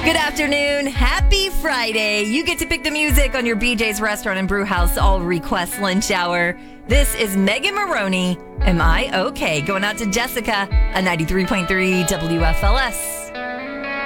Good afternoon. Happy Friday. You get to pick the music on your BJ's Restaurant and Brew House All Request Lunch Hour. This is Megan Maroney. Am I okay? Going out to Jessica at 93.3 WFLS.